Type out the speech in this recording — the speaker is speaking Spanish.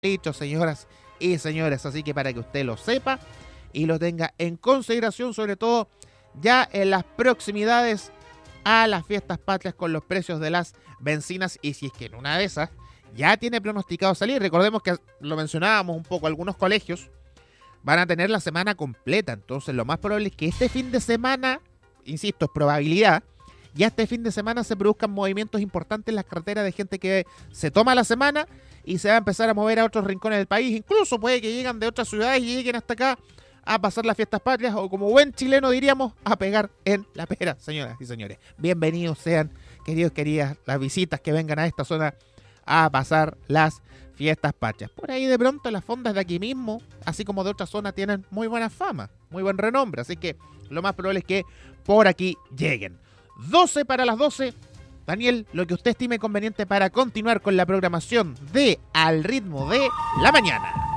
dicho, señoras y señores. Así que para que usted lo sepa y lo tenga en consideración, sobre todo ya en las proximidades a las fiestas patrias con los precios de las bencinas, y si es que en una de esas ya tiene pronosticado salir. Recordemos que lo mencionábamos un poco, algunos colegios van a tener la semana completa, entonces lo más probable es que este fin de semana, insisto, es probabilidad, ya este fin de semana se produzcan movimientos importantes en las carreteras de gente que se toma la semana y se va a empezar a mover a otros rincones del país. Incluso puede que lleguen de otras ciudades y lleguen hasta acá a pasar las fiestas patrias, o como buen chileno diríamos, a pegar en la pera, señoras y señores. Bienvenidos sean, queridos, queridas, las visitas que vengan a esta zona a pasar las fiestas patrias. Por ahí de pronto las fondas de aquí mismo, así como de otras zonas, tienen muy buena fama, muy buen renombre, así que lo más probable es que por aquí lleguen. 12 para las 12. Daniel, lo que usted estime conveniente para continuar con la programación de Al Ritmo de la Mañana.